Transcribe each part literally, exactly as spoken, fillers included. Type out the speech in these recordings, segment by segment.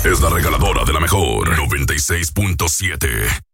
es la regaladora de la mejor noventa y seis punto siete.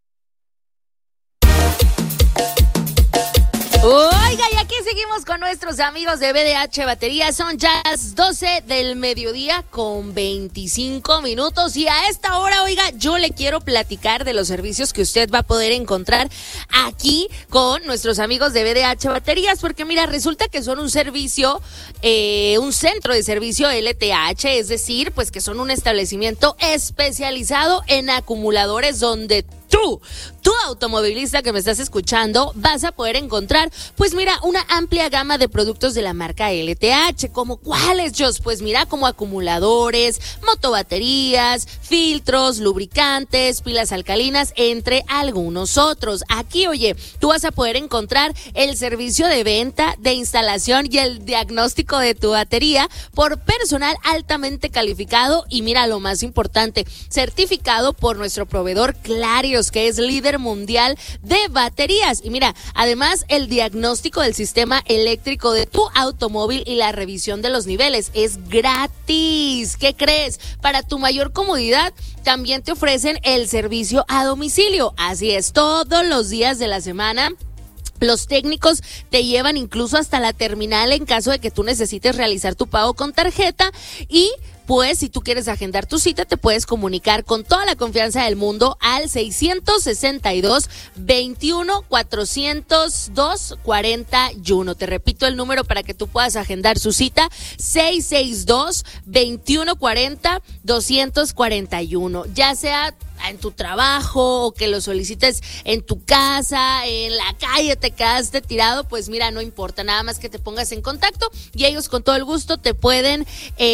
Oiga, y aquí seguimos con nuestros amigos de B D H Baterías. Son ya las doce del mediodía con veinticinco minutos. Y a esta hora, oiga, yo le quiero platicar de los servicios que usted va a poder encontrar aquí con nuestros amigos de B D H Baterías. Porque mira, resulta que son un servicio, eh, un centro de servicio L T H. Es decir, pues que son un establecimiento especializado en acumuladores donde tú, tú automovilista que me estás escuchando, vas a poder encontrar, pues mira, una amplia gama de productos de la marca L T H. ¿Como cuáles, Jos? Pues mira, como acumuladores, motobaterías, filtros, lubricantes, pilas alcalinas, entre algunos otros. Aquí, oye, tú vas a poder encontrar el servicio de venta, de instalación y el diagnóstico de tu batería por personal altamente calificado y mira, lo más importante, certificado por nuestro proveedor Clarios, que es líder mundial de baterías. Y mira, además el diagnóstico del sistema eléctrico de tu automóvil y la revisión de los niveles es gratis. ¿Qué crees? Para tu mayor comodidad, también te ofrecen el servicio a domicilio. Así es, todos los días de la semana los técnicos te llevan incluso hasta la terminal en caso de que tú necesites realizar tu pago con tarjeta. Y pues si tú quieres agendar tu cita, te puedes comunicar con toda la confianza del mundo al seiscientos sesenta y dos, veintiuno, cuatrocientos dos, cuarenta y uno. Te repito el número para que tú puedas agendar su cita: seiscientos sesenta y dos, veintiuno, cuarenta, doscientos cuarenta y uno. Ya sea en tu trabajo o que lo solicites en tu casa, en la calle te quedaste tirado, pues mira, no importa, nada más que te pongas en contacto y ellos con todo el gusto te pueden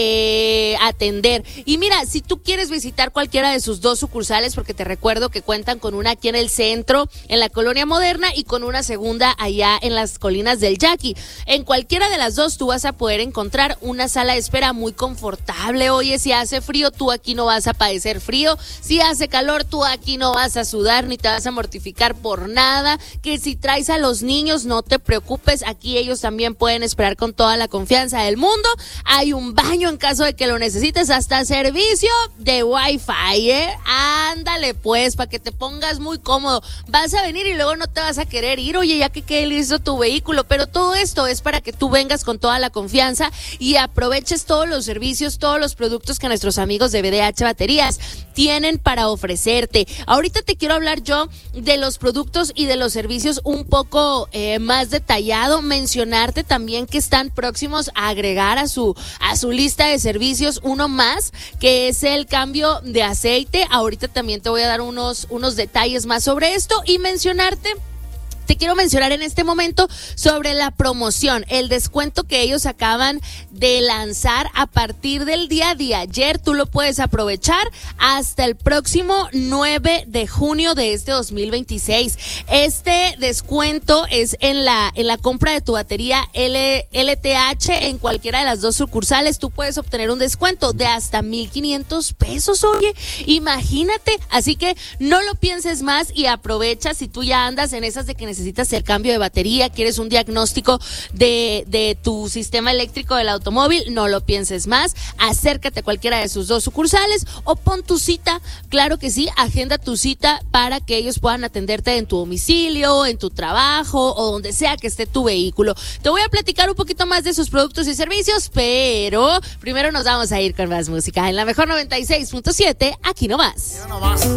eh, atender. Y mira, si tú quieres visitar cualquiera de sus dos sucursales, porque te recuerdo que cuentan con una aquí en el centro, en la Colonia Moderna, y con una segunda allá en las colinas del Yaqui. En cualquiera de las dos tú vas a poder encontrar una sala de espera muy confortable. Oye, si hace frío, tú aquí no vas a padecer frío. Si hace calor, tú aquí no vas a sudar ni te vas a mortificar por nada. Que si traes a los niños, no te preocupes, aquí ellos también pueden esperar con toda la confianza del mundo. Hay un baño en caso de que lo necesites, hasta servicio de Wi-Fi, ¿eh? Ándale pues, para que te pongas muy cómodo. Vas a venir y luego no te vas a querer ir, oye, ya que quede listo tu vehículo, pero todo esto es para que tú vengas con toda la confianza y aproveches todos los servicios, todos los productos que nuestros amigos de B D H Baterías tienen para ofrecerte. Ahorita te quiero hablar yo de los productos y de los servicios un poco eh, más detallado, mencionarte también que están próximos a agregar a su a su lista de servicios uno más, que es el cambio de aceite. Ahorita también te voy a dar unos unos detalles más sobre esto y mencionarte Te quiero mencionar en este momento sobre la promoción, el descuento que ellos acaban de lanzar a partir del día de ayer. Tú lo puedes aprovechar hasta el próximo nueve de junio de este dos mil veintiséis. Este descuento es en la en la compra de tu batería L, L T H en cualquiera de las dos sucursales. Tú puedes obtener un descuento de hasta mil quinientos pesos, oye, imagínate. Así que no lo pienses más y aprovecha si tú ya andas en esas de que necesitas el cambio de batería, quieres un diagnóstico de, de tu sistema eléctrico del automóvil, no lo pienses más, acércate a cualquiera de sus dos sucursales o pon tu cita, claro que sí, agenda tu cita para que ellos puedan atenderte en tu domicilio, en tu trabajo o donde sea que esté tu vehículo. Te voy a platicar un poquito más de sus productos y servicios, pero primero nos vamos a ir con más música en la mejor noventa y seis punto siete, aquí nomás. Aquí nomás.